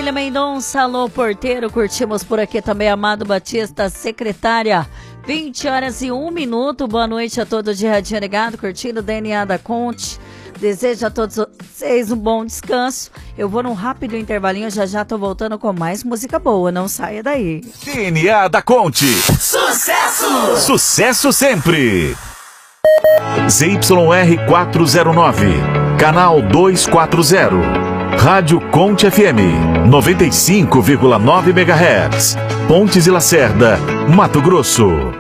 Marília Mendonça, alô porteiro, curtimos por aqui também Amado Batista, secretária, 20h01, boa noite a todos de Radinho Ligado, curtindo o DNA da Conte, desejo a todos vocês um bom descanso, eu vou num rápido intervalinho, já tô voltando com mais música boa, não saia daí. DNA da Conte, sucesso! Sucesso sempre! ZYR 409, canal 240. Rádio Conte FM, 95,9 MHz. Pontes e Lacerda, Mato Grosso.